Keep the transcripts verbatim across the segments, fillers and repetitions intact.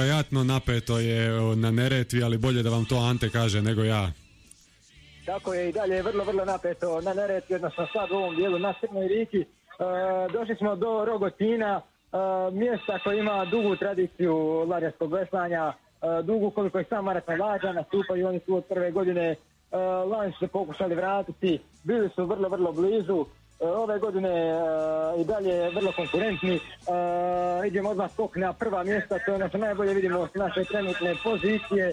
Vjerojatno napeto je na Neretvi, ali bolje da vam to Ante kaže nego ja. Tako je, i dalje je vrlo, vrlo napeto na Neretvi, odnosno sad u ovom dijelu na Crnoj Rijeci. E, došli smo do Rogotina, e, mjesta koje ima dugu tradiciju lađarskog veslanja, e, dugu koliko je sam maraton lađa, nastupaju oni su od prve godine, e, lani su se pokušali vratiti, bili su vrlo, vrlo blizu. Ove godine uh, i dalje vrlo konkurentni, uh, idemo odmah skok na prva mjesta, to je ono što najbolje vidimo s naše trenutne pozicije.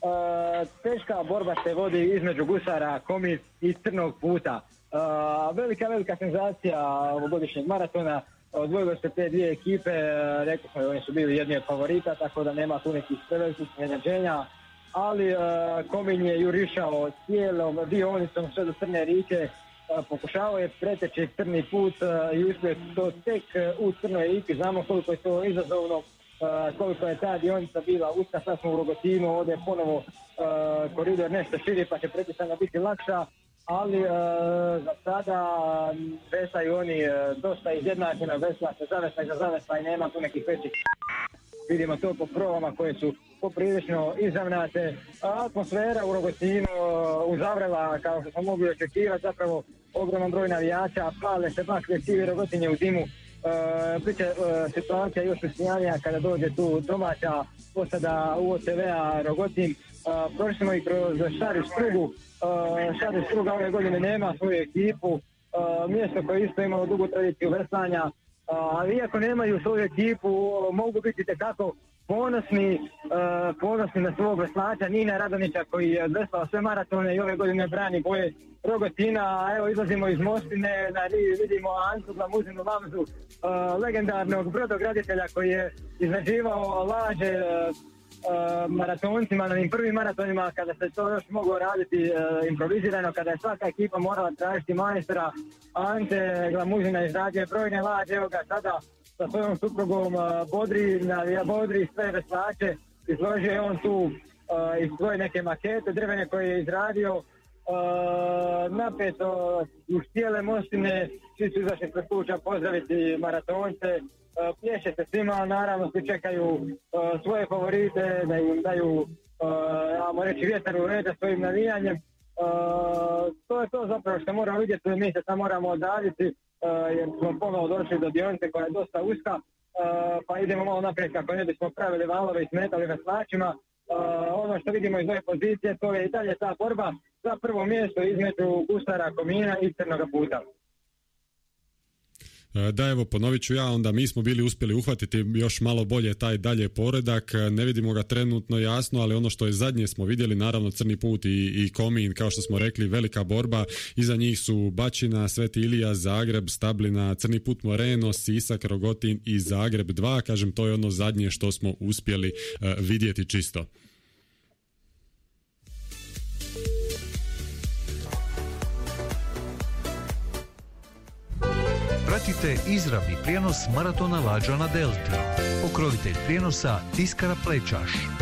Uh, teška borba se vodi između Gusara, Komin i Crnog puta. Uh, velika, velika senzacija ovogodišnjeg maratona, odvojile se te dvije ekipe, uh, rekli smo, oni su bili jedni od favorita, tako da nema tu nekih velikih iznenađenja, ali uh, Komin je jurišao cijelom dionicom sve do Crne Rijeke. Pokušavao je preteći crni put uh, i uspio to tek uh, u Crnoj Rijeci. Znamo koliko je to izazovno, uh, koliko je ta dionica bila uska. Sad smo u Rogotinu, ovdje je ponovo uh, koridor nešto širi pa će preticanja biti lakša, ali uh, za sada veslaju oni uh, dosta izjednačena vesla, se zavesla i za zavesla i nema tu nekih većih. Vidimo to po provama koje su poprilično izravnate. Atmosfera u Rogotinu uzavrela, kao što smo mogli očekivati, zapravo ogroman broj navijača, pale se baš većivi Rogotinje u zimu. E, biće e, situacija još usmijanija kada dođe tu domaća posada U O T V-a Rogotin. E, prošli smo i kroz Šariš Strugu. E, Šariš Struga ove godine nema svoju ekipu. E, mjesto koje isto imalo dugu tradiciju veslanja. Ali iako nemaju svoju ekipu, mogu biti tekako ponosni, uh, ponosni na svog veslača Nina Radonića koji je veslao sve maratone i ove godine brani boje Rogotina. Evo izlazimo iz Mostine, na rivi vidimo Antu Glamuzinu Lamzu, uh, legendarnog brodograditelja koji je izrađivao laže uh, Uh, maratoncima, na njim prvim maratonima kada se to još moglo raditi uh, improvizirano, kada je svaka ekipa morala tražiti majstora. Ante Glamuzina izrađuje brojne lađe, evo ga sada sa svojom suprugom uh, Bodri, navija Bodri sve veslače, izložio je on tu uh, i svoje neke makete drvene koje je izradio. Uh, napeto uz cijele Mostine, svi su izašli pred kuća pozdraviti maratonce. Uh, plješe se svima, naravno svi čekaju uh, svoje favorite da im daju, uh, ja reći, vjetar u leđa svojim navijanjem. Uh, to je to zapravo što moramo vidjeti, mi se tam moramo odaviti uh, jer smo ponovo došli do dionice koja je dosta uska, uh, pa idemo malo naprijed kako ne bismo pravili valove i smetali veslačima. Uh, ono što vidimo iz ove pozicije, to je i dalje ta borba za prvo mjesto između Gusara, Komina i Crnoga puta. Da, evo, ponovit ću ja, onda mi smo bili uspjeli uhvatiti još malo bolje taj dalje poredak, ne vidimo ga trenutno jasno, ali ono što je zadnje smo vidjeli, naravno Crni put i, i Komin, kao što smo rekli, velika borba, iza njih su Bačina, Sveti Ilija, Zagreb, Stablina, Crni put Moreno, Sisak, Rogotin i Zagreb dva, kažem, to je ono zadnje što smo uspjeli uh, vidjeti čisto. Pratite izravni prijenos maratona lađa na Delti. Pokrovitelj prijenosa Tiskara Plečaš.